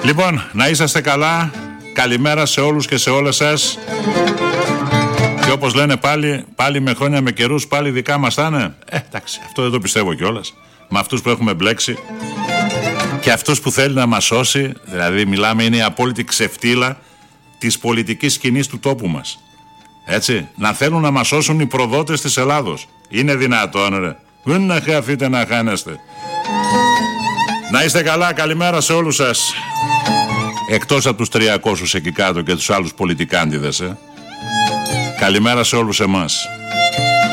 Λοιπόν, να είσαστε καλά. Καλημέρα σε όλους και σε όλες σας. Και όπως λένε πάλι με χρόνια με καιρούς, πάλι δικά μας θα είναι. Εντάξει, αυτό δεν το πιστεύω κιόλας. Με αυτούς που έχουμε μπλέξει και αυτούς που θέλει να μας σώσει, δηλαδή μιλάμε, είναι η απόλυτη ξεφτύλα της πολιτικής σκηνής του τόπου μας. Έτσι, να θέλουν να μας σώσουν οι προδότες της Ελλάδος. Είναι δυνατόν, ρε? Δεν να χαθείτε να χάνεστε. Να είστε καλά, καλημέρα σε όλους σας. Εκτός από τους 300 εκεί κάτω και τους άλλους πολιτικάντιδες, Καλημέρα σε όλους εμάς.